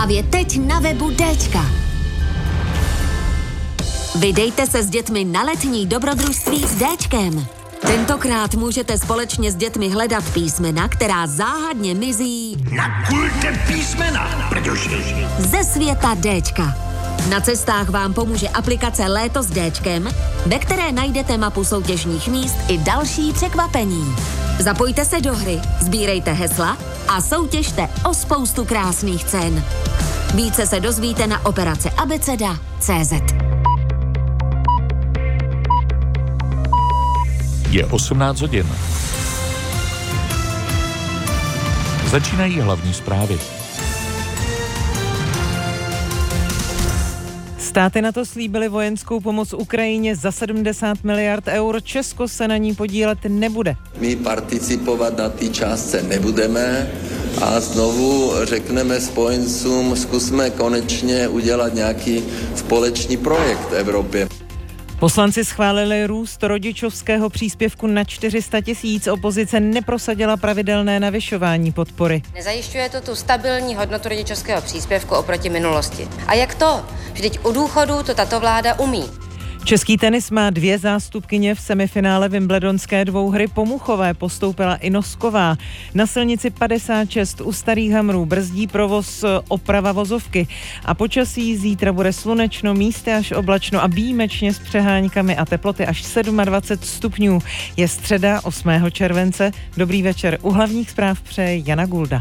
Právě teď na webu Dčka. Vydejte se s dětmi na letní dobrodružství s Dčkem. Tentokrát můžete společně s dětmi hledat písmena, která záhadně mizí na kulte písmena, protože ze světa Dčka. Na cestách vám pomůže aplikace Léto s Dčkem, ve které najdete mapu soutěžních míst i další překvapení. Zapojte se do hry, sbírejte hesla a soutěžte o spoustu krásných cen. Více se dozvíte na operace abeceda.cz. Je 18 hodin. Začínají hlavní zprávy. Státy NATO slíbily vojenskou pomoc Ukrajině za 70 miliard eur. Česko se na ní podílet nebude. My participovat na té částce nebudeme a znovu řekneme spojencům, zkusme konečně udělat nějaký společný projekt v Evropě. Poslanci schválili růst rodičovského příspěvku na 400 000. Opozice neprosadila pravidelné navyšování podpory. Nezajišťuje to tu stabilní hodnotu rodičovského příspěvku oproti minulosti. A jak to? Vždyť u důchodů to tato vláda umí. Český tenis má 2 zástupkyně v semifinále wimbledonské dvouhry. Po Muchové postoupila i Nosková. Na silnici 56 u Starých Hamrů brzdí provoz oprava vozovky. A počasí zítra bude slunečno, místy až oblačno a výjimečně s přeháňkami a teploty až 27 stupňů. Je středa 8. července. Dobrý večer. U hlavních zpráv přeje Jana Gulda.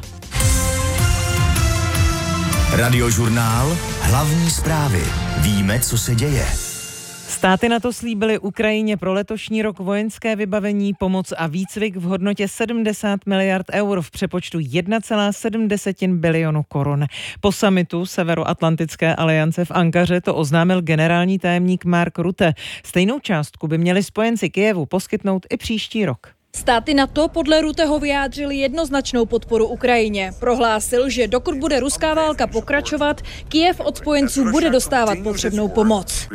Radiožurnál Hlavní zprávy. Víme, co se děje. Státy NATO slíbily Ukrajině pro letošní rok vojenské vybavení, pomoc a výcvik v hodnotě 70 miliard eur v přepočtu 1,7 bilionu korun. Po summitu Severoatlantické aliance v Ankaře to oznámil generální tajemník Mark Rutte. Stejnou částku by měli spojenci Kyjevu poskytnout i příští rok. Státy NATO podle Rutteho vyjádřili jednoznačnou podporu Ukrajině. Prohlásil, že dokud bude ruská válka pokračovat, Kyjev od spojenců bude dostávat potřebnou pomoc.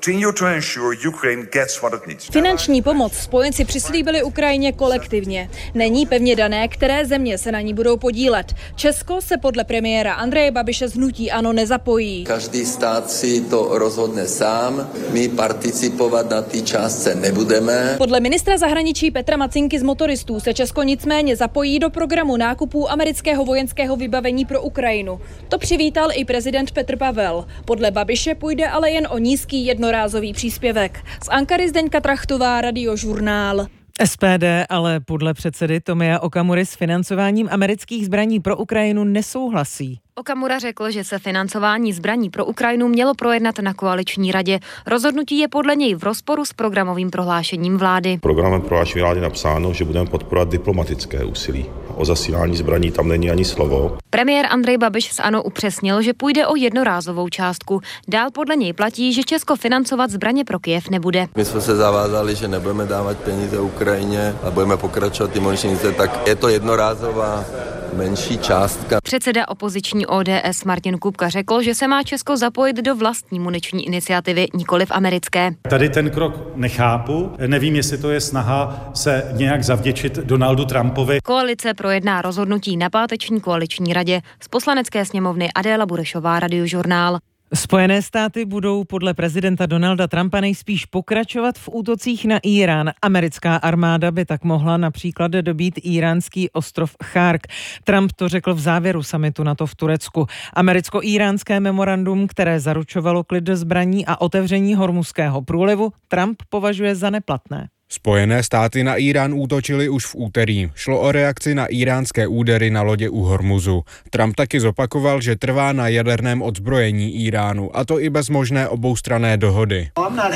Finanční pomoc spojenci přislíbili Ukrajině kolektivně. Není pevně dané, které země se na ní budou podílet. Česko se podle premiéra Andreje Babiše z hnutí ANO nezapojí. Každý stát si to rozhodne sám, my participovat na té částce nebudeme. Podle ministra zahraničí Petra Macinky z Motoristů se Česko nicméně zapojí do programu nákupů amerického vojenského vybavení pro Ukrajinu. To přivítal i prezident Petr Pavel. Podle Babiše půjde ale jen o nízký jednorázový příspěvek. Z Ankary Zdeňka Trachtová, Radiožurnál. SPD ale podle předsedy Tomia Okamury s financováním amerických zbraní pro Ukrajinu nesouhlasí. Okamura řekl, že se financování zbraní pro Ukrajinu mělo projednat na koaliční radě. Rozhodnutí je podle něj v rozporu s programovým prohlášením vlády. V programovém prohlášení vlády napsáno, že budeme podporovat diplomatické úsilí. O zasílání zbraní tam není ani slovo. Premiér Andrej Babiš z ANO upřesnil, že půjde o jednorázovou částku. Dál podle něj platí, že Česko financovat zbraně pro Kyjev nebude. My jsme se zavázali, že nebudeme dávat peníze Ukrajině a budeme pokračovat ty muničnice, tak je to jednorázová menší částka. Předseda opoziční ODS Martin Kupka řekl, že se má Česko zapojit do vlastní muniční iniciativy, nikoliv americké. Tady ten krok nechápu. Nevím, jestli to je snaha se nějak zavděčit Donaldu Trumpovi. Koalice projedná rozhodnutí na páteční koaliční radě. Z Poslanecké sněmovny Adéla Burešová, Radiožurnál. Spojené státy budou podle prezidenta Donalda Trumpa nejspíš pokračovat v útocích na Írán. Americká armáda by tak mohla například dobít íránský ostrov Chark. Trump to řekl v závěru summitu NATO v Turecku. Americko-íránské memorandum, které zaručovalo klid zbraní a otevření Hormuzského průlivu, Trump považuje za neplatné. Spojené státy na Írán útočily už v úterý. Šlo o reakci na íránské údery na lodě u Hormuzu. Trump taky zopakoval, že trvá na jaderném odzbrojení Íránu, a to i bez možné oboustranné dohody.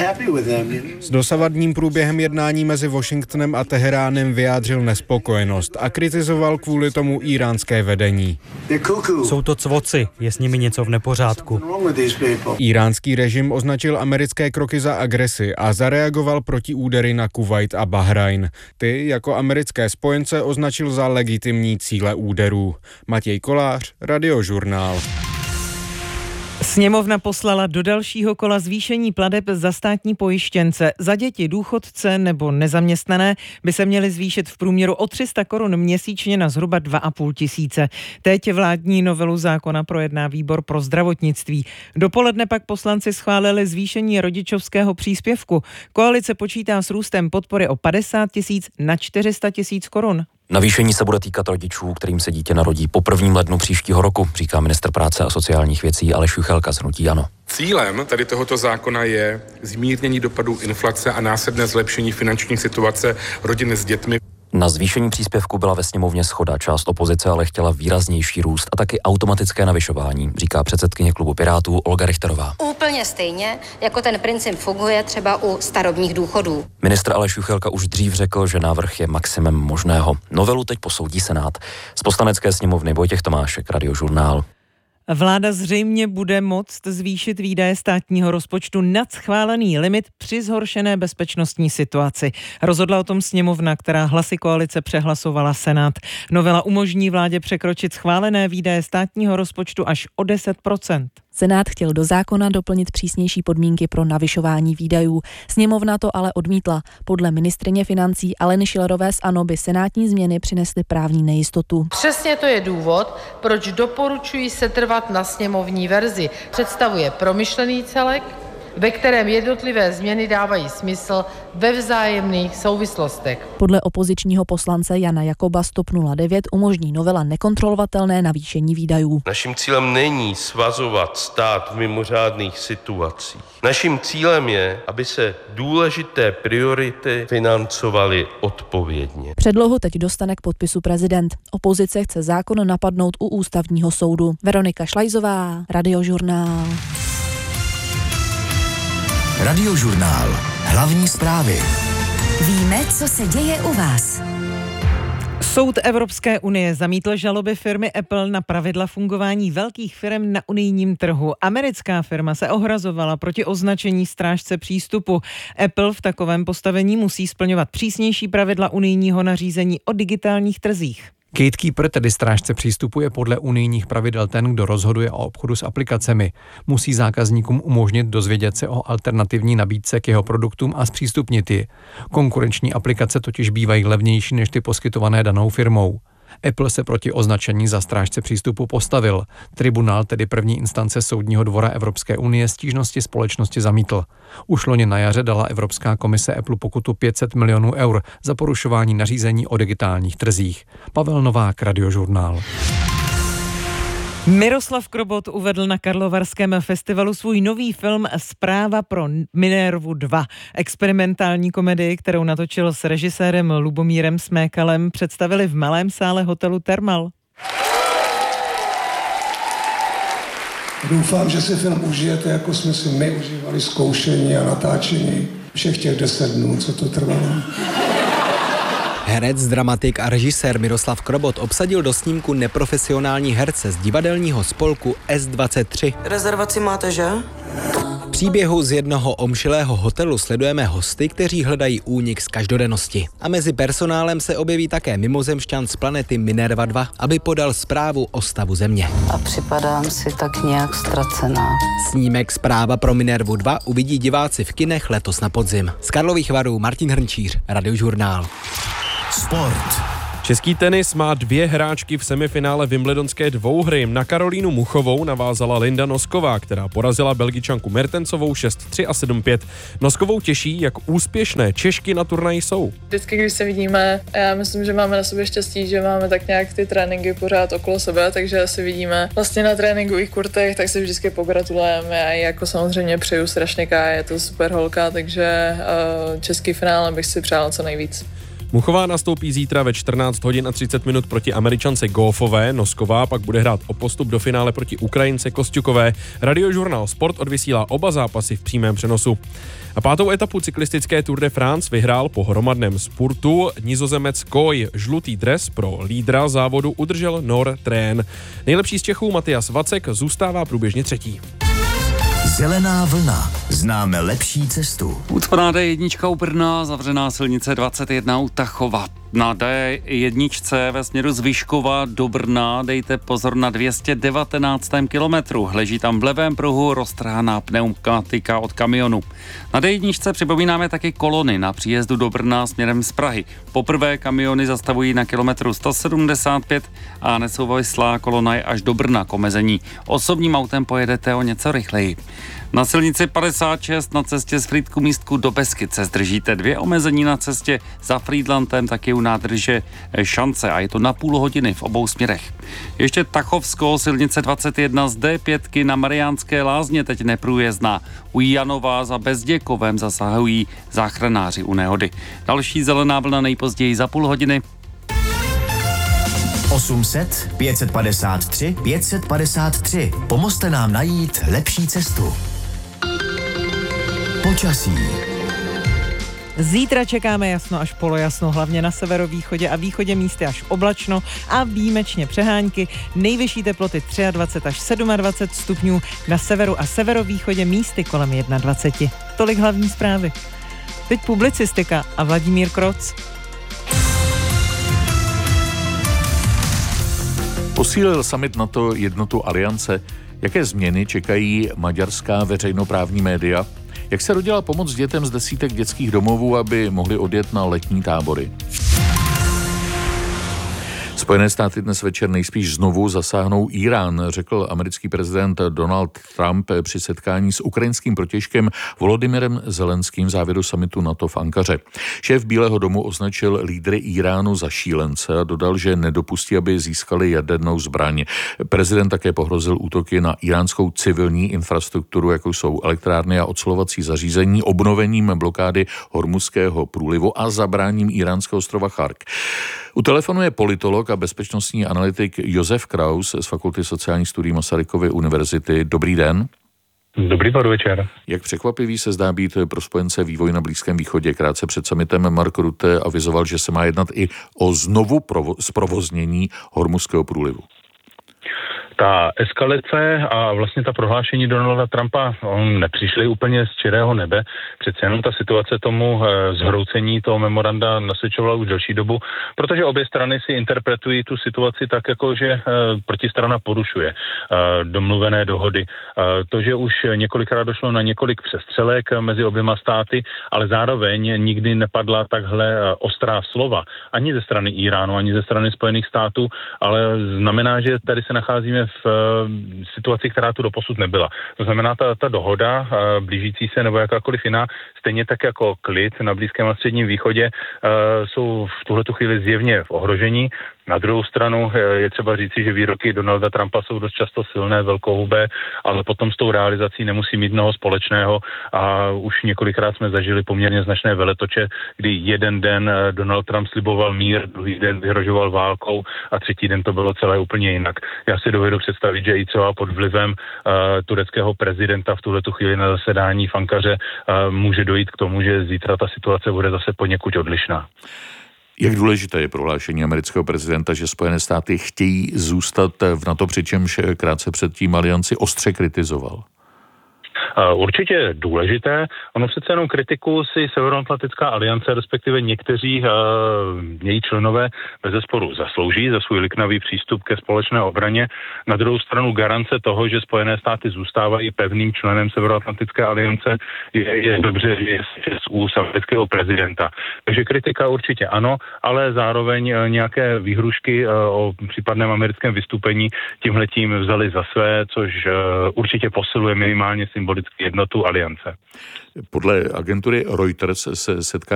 S dosavadním průběhem jednání mezi Washingtonem a Teheránem vyjádřil nespokojenost a kritizoval kvůli tomu íránské vedení. Jsou to cvoci, je s nimi něco v nepořádku. Íránský režim označil americké kroky za agresi a zareagoval proti údery na Kuvajt a Bahrajn. Ty jako americké spojence označil za legitimní cíle úderů. Matěj Kolář, Radiožurnál. Sněmovna poslala do dalšího kola zvýšení plateb za státní pojištěnce. Za děti, důchodce nebo nezaměstnané by se měly zvýšit v průměru o 300 korun měsíčně na zhruba 2,5 tisíce. Teď vládní novelu zákona projedná výbor pro zdravotnictví. Dopoledne pak poslanci schválili zvýšení rodičovského příspěvku. Koalice počítá s růstem podpory o 50 000 na 400 000 korun. Navýšení se bude týkat rodičů, kterým se dítě narodí po 1. lednu příštího roku, říká ministr práce a sociálních věcí Aleš Juchelka z hnutí ANO. Cílem tady tohoto zákona je zmírnění dopadů inflace a následné zlepšení finanční situace rodin s dětmi. Na zvýšení příspěvku byla ve sněmovně shoda. Část opozice ale chtěla výraznější růst a taky automatické navyšování, říká předsedkyně klubu Pirátů Olga Richterová. Úplně stejně, jako ten princip funguje třeba u starobních důchodů. Ministr Aleš Juchelka už dřív řekl, že návrh je maximem možného. Novelu teď posoudí Senát. Z Poslanecké sněmovny Vojtěch Tomášek, Radiožurnál. Vláda zřejmě bude moct zvýšit výdaje státního rozpočtu nad schválený limit při zhoršené bezpečnostní situaci. Rozhodla o tom sněmovna, která hlasy koalice přehlasovala Senát. Novela umožní vládě překročit schválené výdaje státního rozpočtu až o 10%. Senát chtěl do zákona doplnit přísnější podmínky pro navyšování výdajů. Sněmovna to ale odmítla. Podle ministryně financí Aleny Schillerové z ANO by senátní změny přinesly právní nejistotu. Přesně to je důvod, proč doporučuji setrvat na sněmovní verzi. Představuje promyšlený celek, ve kterém jednotlivé změny dávají smysl ve vzájemných souvislostech. Podle opozičního poslance Jana Jakoba z TOP 09 umožní novela nekontrolovatelné navýšení výdajů. Naším cílem není svazovat stát v mimořádných situacích. Naším cílem je, aby se důležité priority financovaly odpovědně. Předlohu teď dostane k podpisu prezident. Opozice chce zákon napadnout u ústavního soudu. Veronika Šlajzová, Radiožurnál. Radiožurnál. Hlavní zprávy. Víme, co se děje u vás. Soud Evropské unie zamítl žaloby firmy Apple na pravidla fungování velkých firm na unijním trhu. Americká firma se ohrazovala proti označení strážce přístupu. Apple v takovém postavení musí splňovat přísnější pravidla unijního nařízení o digitálních trzích. Gatekeeper, tedy strážce přístupu, je podle unijních pravidel ten, kdo rozhoduje o obchodu s aplikacemi. Musí zákazníkům umožnit dozvědět se o alternativní nabídce k jeho produktům a zpřístupnit ji. Konkurenční aplikace totiž bývají levnější než ty poskytované danou firmou. Apple se proti označení za strážce přístupu postavil. Tribunál, tedy první instance Soudního dvora Evropské unie, stížnosti společnosti zamítl. Už loni na jaře dala Evropská komise Apple pokutu 500 milionů eur za porušování nařízení o digitálních trzích. Pavel Novák, Radiožurnál. Miroslav Krobot uvedl na Karlovarském festivalu svůj nový film Zpráva pro Minervu 2. Experimentální komedii, kterou natočil s režisérem Lubomírem Smékalem, představili v malém sále hotelu Thermal. Doufám, že si film užijete, jako jsme si my užívali zkoušení a natáčení všech těch 10 dnů, co to trvalo. Herec, dramatik a režisér Miroslav Krobot obsadil do snímku neprofesionální herce z divadelního spolku S23. Rezervaci máte, že? V příběhu z jednoho omšilého hotelu sledujeme hosty, kteří hledají únik z každodennosti. A mezi personálem se objeví také mimozemšťan z planety Minerva 2, aby podal zprávu o stavu Země. A připadám si tak nějak ztracená. Snímek Zpráva pro Minervu 2 uvidí diváci v kinech letos na podzim. Z Karlových Varů Martin Hrnčíř, Radiožurnál. Sport. Český tenis má 2 hráčky v semifinále wimbledonské dvouhry. Na Karolínu Muchovou navázala Linda Nosková, která porazila Belgičanku Mertensovou 6-3 a 7-5. Noskovou těší, jak úspěšné Češky na turnaji jsou. Vždycky, když se vidíme, já myslím, že máme na sobě štěstí, že máme tak nějak ty tréninky pořád okolo sebe, takže si vidíme vlastně na tréninkových kurtech, tak si vždycky pogratulujeme a jako samozřejmě přeju strašně Káje, je to super holka, takže český finále bych si přála co nejvíc. Muchová nastoupí zítra ve 14 hodin a 30 minut proti Američance Goffové, Nosková pak bude hrát o postup do finále proti Ukrajince Kosťukové. Radiožurnál Sport odvysílá oba zápasy v přímém přenosu. A 5. etapu cyklistické Tour de France vyhrál po hromadném spurtu Nizozemec Koy. Žlutý dres pro lídra závodu udržel Nor Trén. Nejlepší z Čechů Matias Vacek zůstává průběžně 3. Zelená vlna. Známe lepší cestu. Ucpaná D1 u Brna, zavřená silnice 21 u Tachova. Na D1 ve směru z Vyškova do Brna dejte pozor na 219. kilometru. Leží tam v levém pruhu roztrhaná pneumatika od kamionu. Na D1 připomínáme taky kolony na příjezdu do Brna směrem z Prahy. Poprvé kamiony zastavují na kilometru 175 a nesouvislá kolona je až do Brna k omezení. Osobním autem pojedete o něco rychleji. Na silnici 56 na cestě z Frýdku-Místku do Beskyt se zdržíte. 2 omezení na cestě za Frýdlantem, taky u nádrže Šance a je to na půl hodiny v obou směrech. Ještě Tachovsko, silnice 21 z D5 na Mariánské Lázně teď neprůjezdná. U Janova za Bezděkovem zasahují záchranáři u nehody. Další zelená vlna nejpozději za půl hodiny. 800 553 553. Pomozte nám najít lepší cestu. Počasí. Zítra čekáme jasno až polojasno, hlavně na severovýchodě a východě místy až oblačno a výjimečně přehánky. Nejvyšší teploty 23 až 27 stupňů, na severu a severovýchodě místy kolem 21. Tolik hlavní zprávy. Teď publicistika a Vladimír Kroc. Posílil summit NATO jednotu aliance. Jaké změny čekají maďarská veřejnoprávní média? Jak se rodila pomoc dětem z desítek dětských domovů, aby mohli odjet na letní tábory? Spojené státy dnes večer nejspíš znovu zasáhnou Irán, řekl americký prezident Donald Trump při setkání s ukrajinským protějškem Volodymyrem Zelenským v závěru summitu NATO v Ankaře. Šéf Bílého domu označil lídry Iránu za šílence a dodal, že nedopustí, aby získali jadernou zbraň. Prezident také pohrozil útoky na iránskou civilní infrastrukturu, jako jsou elektrárny a ocelovací zařízení, obnovením blokády Hormuzského průlivu a zabráním iránského ostrova Chark. U telefonu je politolog a bezpečnostní analytik Josef Kraus z Fakulty sociálních studií Masarykovy univerzity. Dobrý den. Dobrý podvečer. Jak překvapivý se zdá být pro spojence vývoj na Blízkém východě? Krátce před summitem Mark Rutte avizoval, že se má jednat i o znovu zprovoznění Hormuzského průlivu. Ta eskalace a vlastně ta prohlášení Donalda Trumpa nepřišly úplně z čirého nebe. Přece jenom ta situace tomu zhroucení toho memoranda nasvědčovala už delší dobu, protože obě strany si interpretují tu situaci tak, jako že protistrana porušuje domluvené dohody. To, že už několikrát došlo na několik přestřelek mezi oběma státy, ale zároveň nikdy nepadla takhle ostrá slova ani ze strany Iránu, ani ze strany Spojených států, ale znamená, že tady se nacházíme v situaci, která tu doposud nebyla. To znamená, ta dohoda blížící se nebo jakákoliv jiná, stejně tak jako klid na Blízkém a Středním východě, jsou v tuhletu chvíli zjevně v ohrožení. Na druhou stranu je třeba říci, že výroky Donalda Trumpa jsou dost často silné, velkohubé, ale potom s tou realizací nemusí mít mnoho společného a už několikrát jsme zažili poměrně značné veletoče, kdy jeden den Donald Trump sliboval mír, druhý den vyhrožoval válkou a třetí den to bylo celé úplně jinak. Já si dovedu představit, že i třeba pod vlivem tureckého prezidenta v tuhletu chvíli na zasedání v Ankaře může dojít k tomu, že zítra ta situace bude zase poněkud odlišná. Jak důležité je prohlášení amerického prezidenta, že Spojené státy chtějí zůstat v NATO, přičemž krátce předtím alianci ostře kritizoval? Určitě důležité. Ono přece jenom kritiku si Severoatlantická aliance, respektive někteří její členové bezesporu zaslouží za svůj liknavý přístup ke společné obraně. Na druhou stranu garance toho, že Spojené státy zůstávají pevným členem Severoatlantické aliance, je dobře, že je z úst amerického prezidenta. Takže kritika určitě ano, ale zároveň nějaké výhrušky o případném americkém vystoupení tímhletím vzali za své, což určitě posiluje minimálně symbolicky jednotu aliance. Podle agentury Reuters se setkání